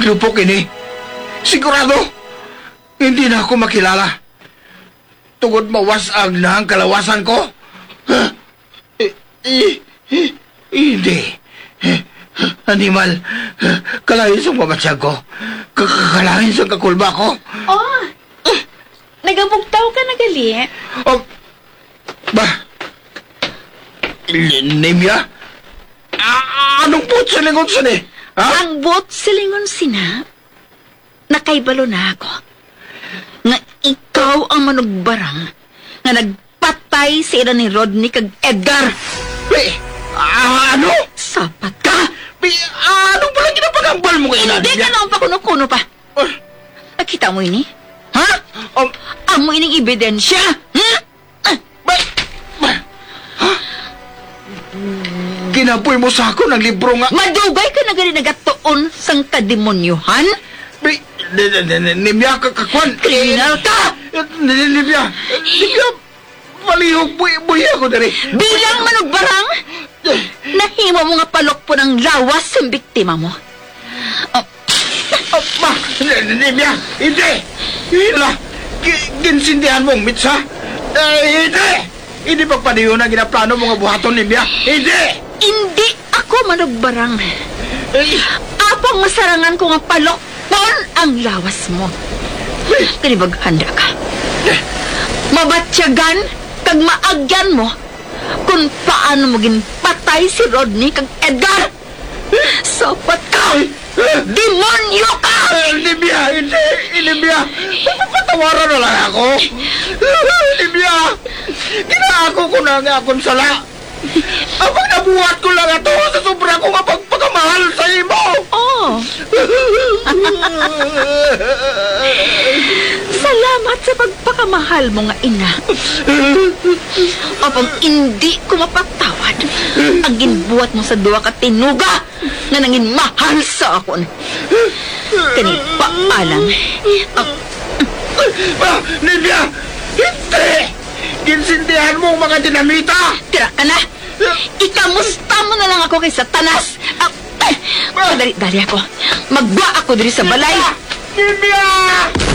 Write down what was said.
paglupok ini. Sigurado, hindi na ako makilala. Tungod mawasag na ang kalawasan ko. Hindi. Animal, kalahin sa mamatsyag ko. Kalahin sa kakulba ko. Oh, nagabugtaw ka na gali. Oh, ba? Nemya? Anong put sa lingon sa ni? Ha? Ang bot silingon sina, nakaibalo na ako. Nga ikaw ang manugbarang nga nagpatay sa ina ni Rodney kag Edgar. Ano? Sapat ka. Anong pala ginapagambal mo kayo na? Hindi ka naman pa kuno-kuno pa. Nakita mo ini? Ha? Amo ining ebidensya? Ginapoy mo sa ako ng libro nga. Madugay ka na gali nagatuon sang kademonyuhan? Nemya, kakakwan. Kriminal ka! Nemya, malihog buhi ako dari. Bilang manugbarang, nahimo mo nga palok po ng lawas sa biktima mo. Ma, Nemya, hindi. Hila, ginsindihan mong mitsa. Hindi. Hindi pagpaniyo na ginaplano mga buhaton, Nemya. Hindi. Hindi ako manugbarang. Apang masarangan ko nga palok pon ang lawas mo. Kanibag handa ka. Mabatsyagan kag maagyan mo kung paano mo ginpatay si Rodney kag Edgar. Sapat ka! Demonyo ka! Libya, hindi! Libya! Patawaran na lang ako! Libya! Ginaako ko na nga akong sala! Abang nabuhat ko lang ito sa sobra ko nga pagpakamahal sa imo! Oh! Salamat sa pagpakamahal mo nga ina. Apang hindi ko mapatawad ang ginbuhat mo sa duwa ka tinuga nga nangin mahal sa akon. Kani paalang. Libya! Hindi! Ginsindihan mo mga dinamita! Tira ka na! Ikamusta mo na lang ako kay Satanas! Dali ako. Magwa ako diri sa balay. Libya!